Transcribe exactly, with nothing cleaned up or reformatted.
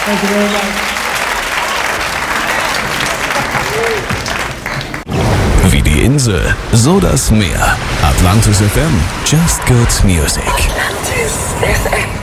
Thank you very much. Wie die Insel, so das Meer. Atlantis F M. Just good music. Atlantis F M.